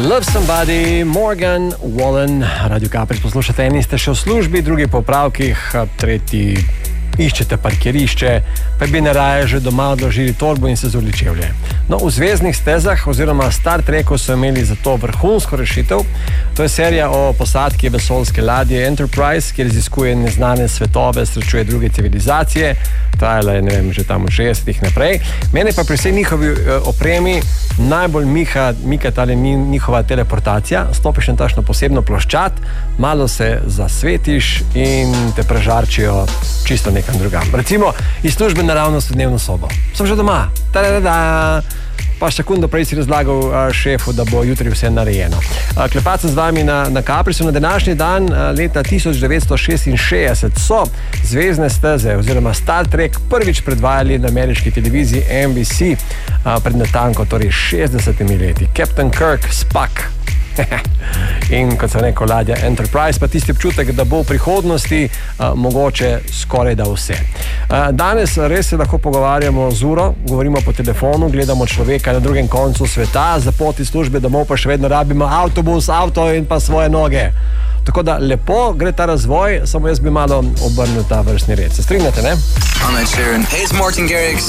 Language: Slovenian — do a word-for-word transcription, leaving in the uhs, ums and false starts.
Love Somebody, Morgan Wallen, Radio Kaprič poslušate, eni ste še v službi, drugi po opravkih, tretji iščete parkirišče, pa bi naraje že doma odložili torbo in se zuli čevlje. No, v zvezdnih stezah oziroma Star Treku so imeli za to vrhunsko rešitev. To je serija o posadki vesoljske ladje Enterprise, kjer raziskuje neznane svetove, srečuje druge civilizacije. Trajala je, ne vem, že tam od šestdesetih naprej. Mene pa pri vsej njihovi opremi najbolj miha, mika tale njihova teleportacija. Stopiš na tašno posebno ploščad, malo se zasvetiš in te prežarčijo čisto nekam drugam. Recimo iz službe naravnost v dnevno sobo. Sem že doma. Ta-da-da-da. Pa sekundo prej si razlagal uh, šefu, da bo jutri vse narejeno. Uh, klepat sem z vami na, na Kaprisu. Na današnji dan uh, leta tisoč devetsto šestinšestdeset so zvezdne steze oziroma Star Trek prvič predvajali na ameriški televiziji N B C uh, pred natanko, torej šestdesetimi leti. Captain Kirk, Spock in kot sem rekel, ladja Enterprise, pa tisti občutek, da bo v prihodnosti uh, mogoče skoraj da vse. Uh, danes res se lahko pogovarjamo z uro, govorimo po telefonu, gledamo človeka na drugem koncu sveta, za poti službe domov pa še vedno rabimo avtobus, avto in pa svoje noge. Tako da lepo gre ta razvoj, samo jaz bi malo obrnil ta vrstni red. Se strinjate, ne?